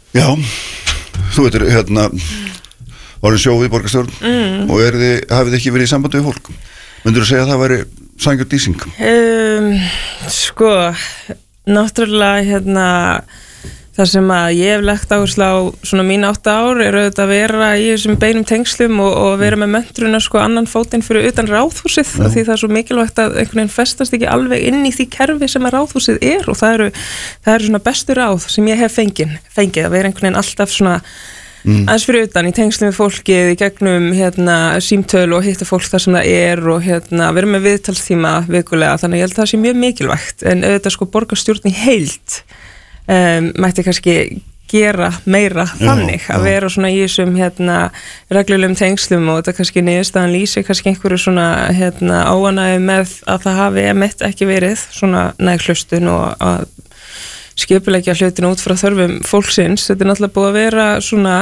Já, þú veitur, orðin sjófið í borgarstjórn og hafið ekki verið í sambandi við fólk. Myndirðu segja að það væri sanngjörn dýsing? Sko, náttúrulega það sem að ég hef lagt áherslu á svona mín 8 ár auðvitað að vera í þessum beinum tengslum og vera með möntruna sko annan fótinn fyrir utan ráðhúsið því það er svo mikilvægt að einhvern veginn festast ekki alveg inn í því kerfi sem að ráðhúsið og það eru svona bestu ráð sem ég hef fengið að vera einhvern veginn alltaf svona aðeins fyrir utan í tengslum við fólkið í gegnum símtöl og hitta fólk þar sem það og vera með viðtalstíma vikulega, þannig ég held að það sé mjög mikilvægt en auðvitað sko borgarstjórn í heild mætti kannski gera meira þannig að vera svona í þessum reglulegum tengslum og þetta kannski niðurstaðan lýsi kannski einhverju svona óánægju með að það hafi ekki verið svona næghlustun og að skipuleggja hlutina út frá þörfum fólksins. Þetta náttúrulega búið að vera svona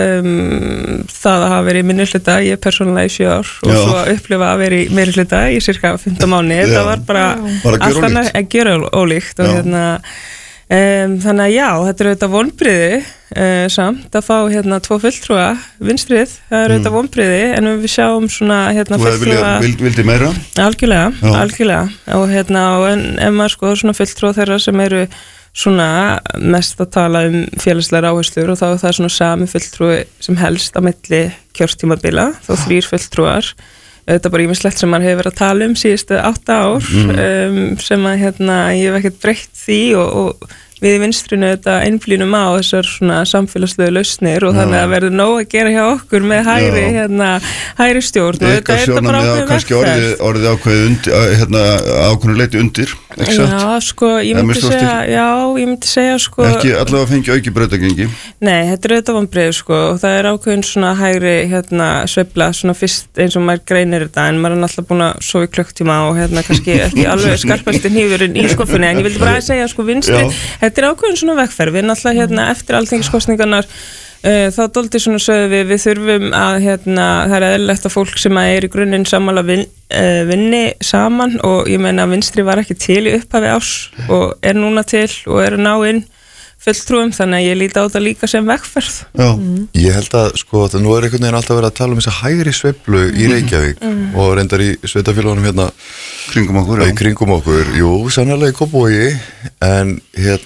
það að hafa verið í minnihluta, ég persónulega í 7 ár og svo að upplifa að vera í meirihluta í cirka 15 mánuði. Þetta var bara allt annað að gera ólíkt og þannig að já, þetta er auðvitað vonbrigði samt að fá 2 fulltrúa vinstrið, það er auðvitað vonbrigði en við sjáum svona fulltrúa vildi meira? Algjörlega og ef maður skoður svona fulltrúa þeirra sem eru svona mest að tala félagslegar áherslur og þá er það svona sami fulltrúi sem helst á milli kjörtímabila, þá 3 fulltrúar þetta bara ýmislegt sem maður hefur verið að tala síðustu 8 ár sem að ég hef ekkert breytt því og við í vinstrinu þetta einblínum á þessar svona samfélagslegu lausnir og þannig að verður nóg að gera hjá okkur með hægri stjórn og þetta þetta bara ákveðið kannski orðið ákveðinu leiti undir, ekki satt? Já, sko, ég myndi segja sko ekki allavega fengi auki brautagengi? Nei, þetta er auðvitað vonbrigði sko og það er ákveðin svona hægri sveifla svona fyrst eins og maður greinir þetta en maður er náttúrulega búin að sofa í klukktíma og kannski ekki alveg skarpasti hnífurinn í skuffunni en ég vildi bara segja sko vinstri þetta er ákveðin svona vegferð, við náttúrulega eftir alþingiskosningarnar þá dálítið svona sögðu við þurfum að það er eðlilegt að fólk sem er í grunninn sammála vinni saman og ég meina vinstri var ekki til í upphafi árs og er núna til og er að ná inn fulltrúum, þannig að ég líti á þetta líka sem vegferð. Ég held að sko það nú einhvern veginn alltaf verið að tala um þessa hægri sveiflu í Reykjavík og reyndar í sveitafélögunum kringum okkur, jú, sannarlega í Kópavogi en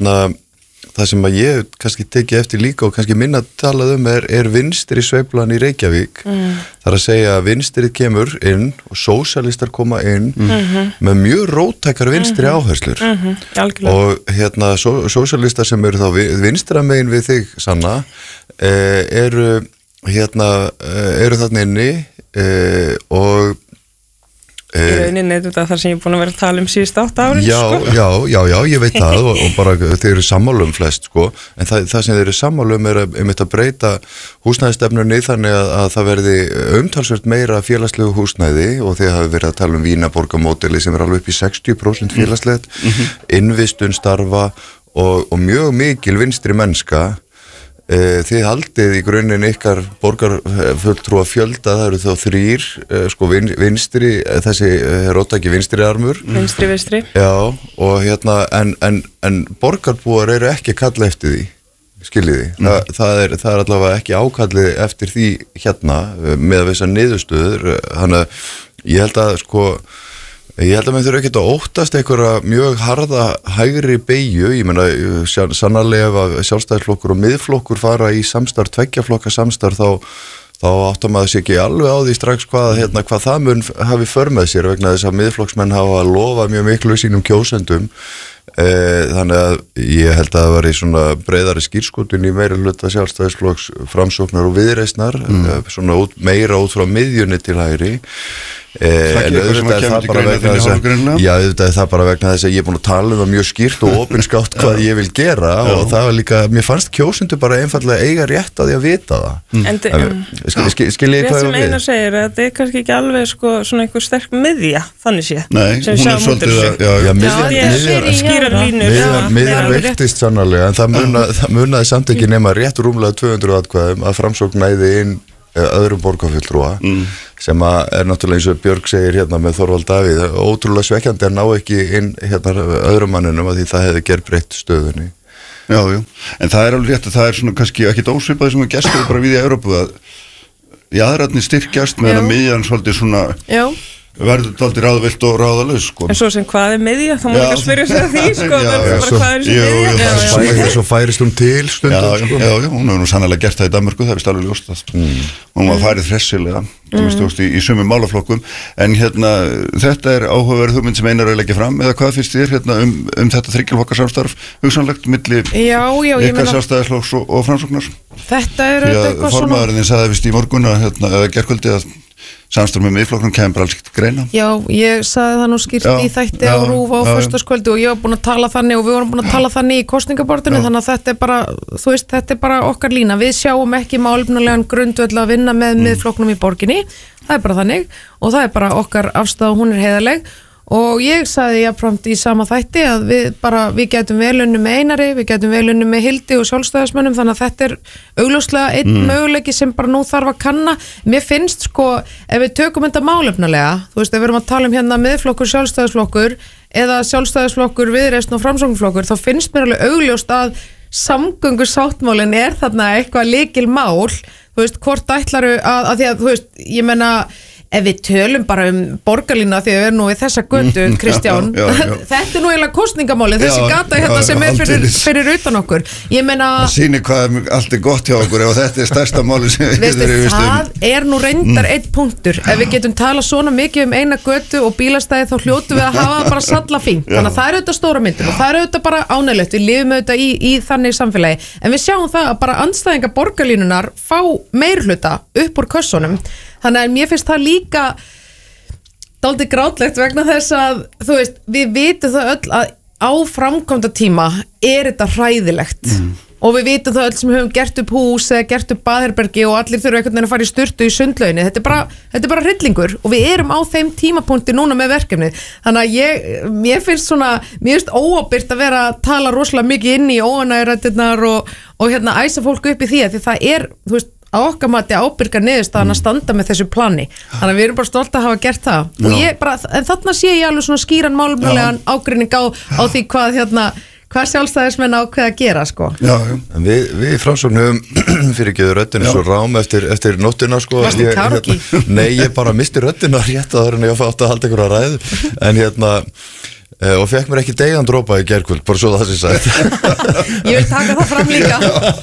það sem að ég kannski tekið eftir líka og kannski minna talað er vinstri sveiflan í Reykjavík þar að segja að vinstrið kemur inn og sósíalistar koma inn með mjög róttækar vinstri áherslur og sósíalistar sem eru þá vinstra megin við þig Sanna eru þarna inni og í rauninni þetta þar sem ég er búin að vera að tala síðust 8 árin Já, ég veit það og bara þeir eru sammála flest sko, en það sem þeir eru sammála er að breyta húsnæðisstefnunni þannig að það verði umtalsvert meira félagslegu húsnæði og þeir hafi verið að tala um Vínaborgarmódeli sem er alveg upp í 60% félagslegt innvistun starfa og mjög mikil vinstri mennska þið haldið í grunninn ykkar borgarfulltrúa fjölda, það eru þá 3 sko vinstri, þessi róttæki vinstri armur vinstri já, og en borgarbúar eru ekki að kalla eftir því skiljiði, það er allavega ekki ákallið eftir því með þessar niðurstöður þannig að ég held að maður þurfa ekkert að óttast einhverja mjög harða hægri beygju, ég meina sannarlega ef að sjálfstæðisflokkur og miðflokkur fara í samstarf, 2 flokka samstarf þá áttar maður sig ekki alveg á því strax hvað það mun hafi för með sér vegna þess að miðflokksmenn hafa að lofa mjög miklu sínum kjósendum þannig að ég held að það var í svona breiðari skírskotun í meira hluta sjálfstæðisflokks framsóknar og viðreisnar svona meira út frá miðjunni til hægri en auðvitað er það bara vegna þess að ég er búin að tala um það mjög skýrt og opinskátt hvað ég vil gera og það var líka, mér fannst kjósendur bara einfallega eiga rétt að því að vita það skiljið hvað sem Einar segir, þetta er kannski ekki alveg sko svona einhver sterk miðja þannig sé hún er svolítið skýrar línur miðjan veiktist sannarlega en það munaði samt ekki nema rétt rúmlega 200 atkvæðum að Framsókn næði inn öðrum borgarfulltrúa sem að er náttúrulega eins og Björg segir með Þorvald Davíð ótrúlega svekkjandi að ná ekki inn öðrum manninum að því það hefði gerbreytt stöðunni Já, en það alveg rétt að það svona kannski ekki ósvipað sem að gestur bara við í Evrópu að jaðrarnir styrkjast meðan að miðjan svolítið svona verður dálítið ráðvillt og ráðalaus sko. En svo sem hvað miðja, þá má ekki að spyrja sig að því sko, hvað þessi miðja Svo færist til stundum sko. Já, hún hefur nú sannlega gert það í Danmörku, það er vist alveg ljóst hún var farið hressilega í sumum málaflokkum en þetta áhugaverð hugmynd sem Einar er að leggja fram, eða hvað finnst þér þetta þriggjalflokka samstarf hugsanlegt milli ykkar Sjálfstæðisflokks og Framsóknar? Þetta er eitthvað svona formaðurinn sagði vist í morgun eða gærkvöldi að samstarf með miðflokknum kemur bara alls ekkert greina. Já, ég sagði það nú skýrt í þætti á RÚV á föstudagskvöldi og ég var búin að tala þannig og við vorum búin að tala þannig í kosningabaráttunni þannig að þetta er bara, þú veist, þetta er bara okkar lína. Við sjáum ekki málefnalegan grundvöll að vinna með miðflokknum í borginni. Það er bara þannig og það er bara okkar afstaða og hún er heiðarleg. Og ég sagði jafnframt í sama þætti að við gætum vel unni með Einari, við gætum vel unni með Hildi og sjálfstæðismönnum þannig að þetta er augljóslega einn möguleiki sem bara nú þarf að kanna. Mér finnst sko, ef við tökum þetta málefnalega, þú veist, ef við erum að tala miðflokkur, sjálfstæðisflokkur eða sjálfstæðisflokkur, Viðreisn og Framsóknarflokkur, þá finnst mér alveg augljóst að samgöngusáttmálin er þarna eitthvað lykilmál, þú veist, hvort ætlaru að því að, þú veist, ég meina ef við tölum bara borgarlína því að við erum nú í þessa götu, Kristján þetta er nú eiginlega kosningamáli þessi gata sem er fyrir utan okkur ég meina það sýnir hvað allt er gott hjá okkur ef þetta er stærsta máli sem við það er nú reyndar einn punktur ef við getum talað svona mikið eina götu og bílastæði þá hljótum við að hafa bara salla fínt, þannig að það er auðvitað stóra myndir og það er auðvitað bara ánægilegt, við lifum auðvitað í þannig samfélagi, en við sjáum það að bara andstæðingar borgarlínunar fá meirhluta upp úr kössunum. Þannig að mér finnst það líka dálítið grátlegt vegna þess að þú veist, við vitum það öll að á framkvæmda tíma er þetta hræðilegt og við vitum það öll sem höfum gert upp hús eða gert upp baðherbergi og allir þurfa einhvern veginn að fara í sturtu í sundlauginni, þetta er bara hryllingur og við erum á þeim tímapunkti núna með verkefni, þannig að mér finnst óábyrgt að vera að tala rosalega mikið inn í óanægjurættirnar og æsa fólk upp í því að því það er, þú veist, á okkar mati ábyrgar niðurstaðan að standa með þessu plani, þannig að við erum bara stolt að hafa gert það og en þarna sé ég alveg svona skýran málefnalegan ágreining á því hvað sjálfstæðismenn ákveða að gera sko. En við Framsókn höfum fyrirgeðu röddina svo rám eftir nóttina sko. Varstu kárki? Nei, ég bara misti röddina rétt áður en ég átti að halda ykkur að ræðu en og fekk mér ekki deigan dropa í gærkvöld bara svo það sé sagt ég vil taka það fram líka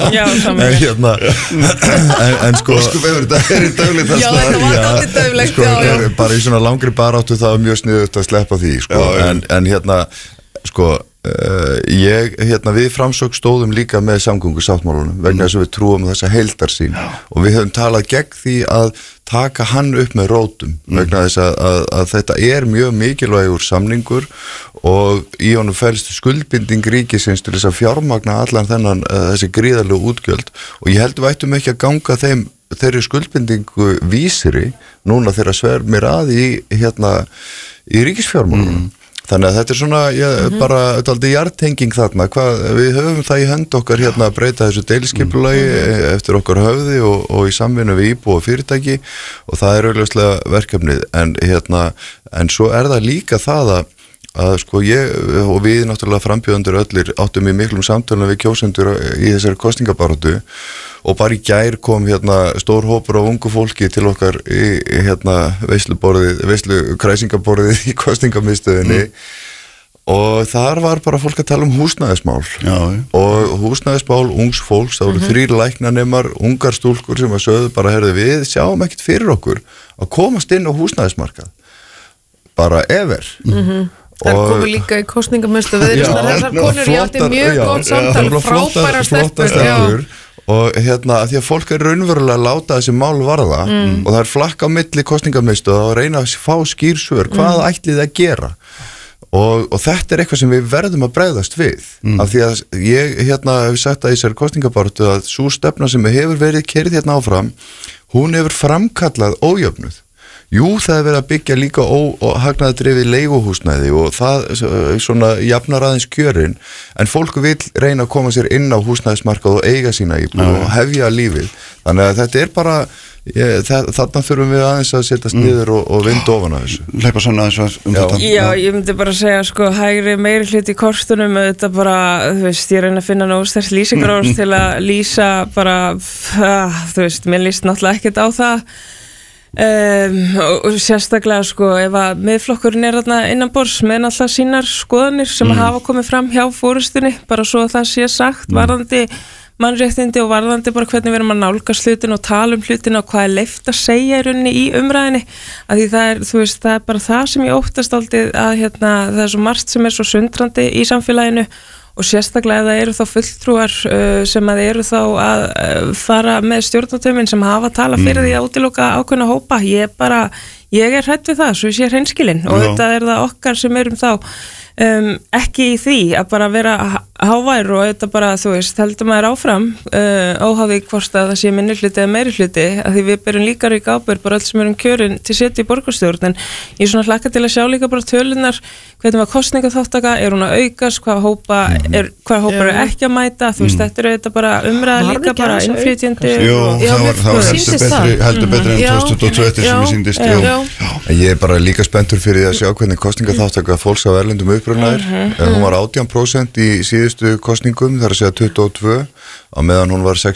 en sko þetta er í dögleitt já þetta var alltaf döglegt sko, bara í svona langri baráttu það var mjög sniðugt að sleppa því sko. En sko við Framsókn stóðum líka með samgöngusáttmálunum vegna þess að við trúum þessa heildarsýn og við höfum talað gegn því að taka hann upp með rótum vegna þess að þetta er mjög mikilvægur samningur og í honum felst skuldbinding ríkisins til þess að fjármagna allan þessi gríðarlegu útgjöld og ég held við ættum ekki að ganga þeirri skuldbindingu vísri núna þegar svermir að í ríkisfjármálunum Þannig að þetta er svona, bara aldrei jartenging þarna, við höfum það í hönd okkar að breyta þessu deiliskipulagi eftir okkar höfði og í samvinnu við íbúa og fyrirtæki og það er augljóslega verkefnið, en svo er það líka það að sko og við náttúrulega frambjóðendur öllir áttum í miklum samtölum við kjósendur í þessari kosningabaráttu og bara í gær kom stór hópur af ungu fólki til okkar í kræsingaborðið í kosningamiðstöðinni og þar var bara fólk að tala húsnæðismál og húsnæðismál ungs fólks, það voru 3 læknanemar, ungar stúlkur sem að sögðu bara við sjáum ekkert fyrir okkur að komast inn á húsnæðismarkað bara ever Það komið líka í kosningamiðstöð þessar konur ég átti mjög gott samtal frábærar stelpur og að því að fólk er raunverulega að láta þessi mál varða og það er flakk á milli kosningamiðstöð og reyna að fá skýrsvör hvað ætlið að gera og þetta er eitthvað sem við verðum að bregðast við af því að ég hef sagt að í þessari kosningabaráttu að sú stefna sem hefur verið keyrð áfram, hún hefur framkallað ójöfnuð. Jú, það er verið að byggja líka hagnaðardrifið leiguhúsnæði og það svona jafnar aðeins kjörin, en fólk vil reyna að koma sér inn á húsnæðismarkað og eiga sína íbúð og hefja lífið. Þannig að þetta er bara, þarna þurfum við aðeins að setjast niður og vinda ofan að þessu. Leipa svona aðeins þetta. Já, ég myndi bara segja sko hægri meiri hluti í kostunum þetta bara, þú veist, ég reyna að finna nógu sterkt lýsingarorð til að lýsa bara, þú veist, mér líst náttúrulega ekkert á það og sérstaklega sko ef að miðflokkurinn þarna innanborðs með náttúrulega sínar skoðanir sem hafa komið fram hjá fórustunni, bara svo að það sé sagt varðandi mannréttindi og varðandi bara hvernig við erum að nálgast hlutin og tala hlutin og hvað leyft að segja í rauninni í umræðinni að því það þú veist, það bara það sem ég óttast aldrei að það svo margt sem svo sundrandi í samfélaginu og sérstaklega það eru þá fulltrúar sem að eru þá að fara með stjórnatömin sem hafa að tala fyrir því að útiloka ákveðna hópa ég hrædd við það, svo ég sé hreinskilin og þetta það okkar sem erum þá ekki í því að bara vera hávær og þetta bara, þú veist, heldur maður áfram óháði hvort að það sé minni hluti eða meiri hluti, að því við berum líka ríka ábyrgð bara öll sem erum kjörin til setu í borgarstjórn en ég svona hlakka til að sjá líka bara tölunar, hvernig var kosningaþátttaka hún að aukast, hvað hópar eru ekki að mæta, þú veist, þetta eru þetta bara umræða líka bara innflytjandi það var heldur betri en 2020 sem ég sýndist Ég bara líka spenntur fyrir að sjá hvernig kosningaþátttaka fólks af erlendum upprunna hún var 18% í síðustu kosningum, það að segja 22 á meðan hún var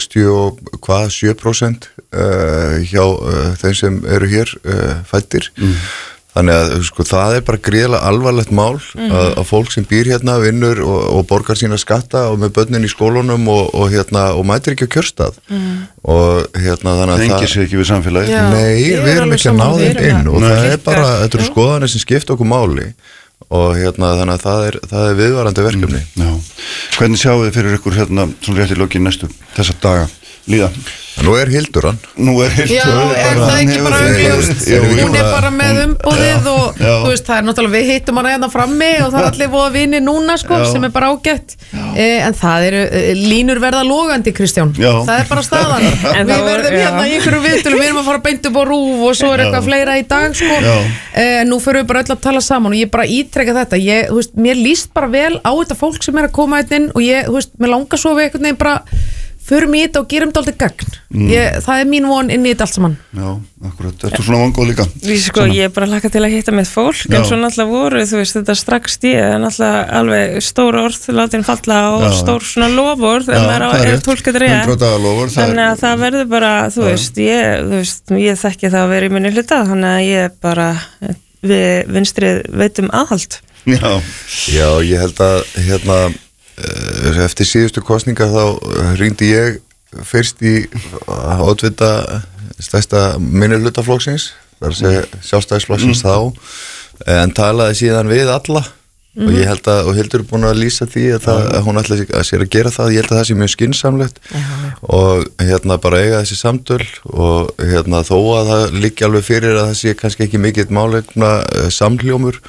67% hjá þeim sem eru hér fæddir þannig að sko, það bara gríðarlega alvarlegt mál að fólk sem býr hérna vinnur og borgar sína skatta og með börnin í skólunum og mætir ekki á kjörstað og þannig að tengir sig ekki við samfélagi Nei, við erum ekki að ná þeim inn og það bara, þetta eru skoðanir sem skipta okkur máli og þannig að það viðvarandi verkefni Já. Hvernig sjáu þið fyrir ykkur svona rétt í lokin næstu þessa daga líða? Nú er Hildur hann Já, það ekki bara augljóst hún bara með umboðið og þú veist, það náttúrulega við hittum hana hérna frammi og það allir voða vini núna sko, sem bara ágætt en það eru, línur verða logandi Kristján, það bara staðan en við verðum hérna í einhverju viðtölum við erum að fara beint upp á RÚV og svo eitthvað fleira í dag sko, nú fyrir við bara öll að tala saman og ég bara ítreka þetta þú veist, mér líst bara vel á þetta fólk sem að koma hérna inn og ég, þú veist, mér langar svo við einhvern veginn bara förum í þetta og gerum þetta alltaf gagn það mín von inn í þetta allt saman Já, akkurat, ertu svona vangóð líka? Sko, ég bara hlakka til að hitta með fólk en svo náttúrulega voru, þú veist, þetta strax náttúrulega alveg stór orð látin falla og stór svona loford ef tólk getur þannig að það verður bara, þú veist ég þekki það að vera í minni hluta þannig að ég bara við vinstrið veitum aðhald Já, ég held að eftir síðustu kosninga þá hringdi ég fyrst í oddvita stærsta minnihlutaflokksins það að segja Sjálfstæðisflokksins þá en talaði síðan við alla og ég held að, og Hildur er búin að lýsa því að hún ætla að sér að gera það ég held að það sé mjög skynsamlegt og bara eiga þessi samtöl og þó að það liggi alveg fyrir að það sé kannski ekki mikill málefna samhljómur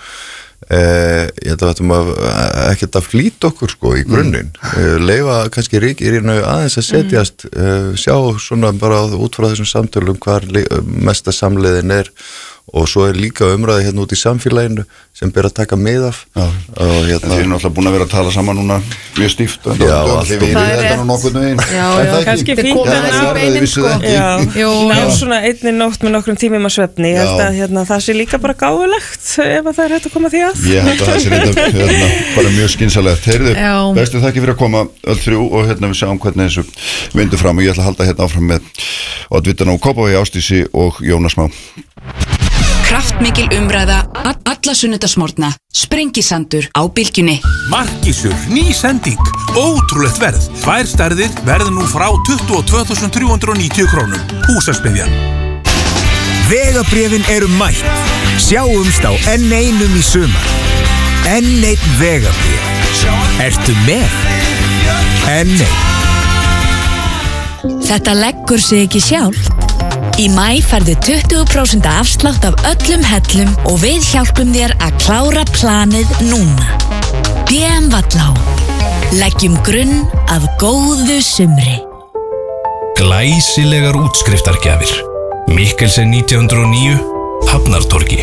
ég held að þetta ekkert að flýta okkur sko í grunninn leyfa kannski ríkirinu aðeins að setjast sjá svona bara út frá þessum samtölum hvar mesta samleiðin er og svo er líka umræði hérna út í samfélaginu sem ber að taka mið af og Þið er náttúrulega búin að vera að tala saman núna mjög stíft og það er kannski fínt að ná svona einni nótt með nokkrum tímum að svefni ég held að það sé líka bara gáfulegt ef það er hægt að koma því að Ég held að það sé bara mjög skynsalegt Heyrðu, bestu þakki fyrir að koma öll þrjú og við sjáum hvernig þessu vindur fram og ég ætla að halda áfram með oddvitann á Kópavogi Ásdísi og Jónas Má Kraftmikil umræða alla sunnudagsmorgna Sprengisandur á Bylgjunni Markísur, ný sending Ótrúlegt verð 2 stærðir verða nú frá 22.390 krónum Húsaspyðjan Vegabréfin eru mætt Sjáumst á N1 í sumar N1 vegabréf Ertu með? N1 Þetta leggur sig ekki sjálf Í maí færðu 20% afslátt af öllum hellum og við hjálpum þér að klára planið núna. BM Vallá. Leggjum grunn að góðu sumri. Glæsilegar útskriftargjafir. Mikkelsen 1909, Hafnartorgi.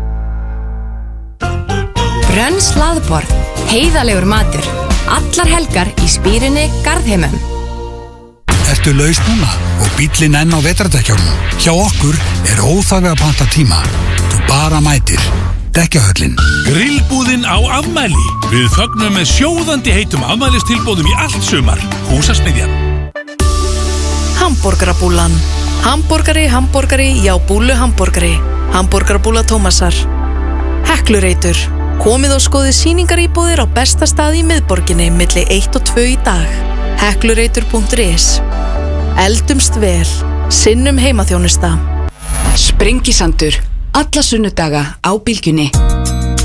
Brönn slaðborð, heiðalegur matur. Allar helgar í Spýrinni Garðheimum. Ertu Ertu laus núna og bíllinn enn á vetrardekjunum? Hjá okkur óþarfi að panta tíma. Þú bara mætir. Dekkjahöllin. Grillbúðin á afmæli. Við fögnum með sjóðandi heitum afmælistilboðum í allt sumar. Húsasmiðjan. Hamborgarabúlan. Hamborgari, já búlu hamborgari. Hamborgarabúla Tómasar. Heklureitur. Komið og skoðið sýningaríbúðir á besta staði í miðborginni milli 1 og 2 í dag. Heklureitur.is. Eldumst vel. Sinnum heimaþjónusta. Sprengisandur. Alla sunnudaga á Bylgjunni.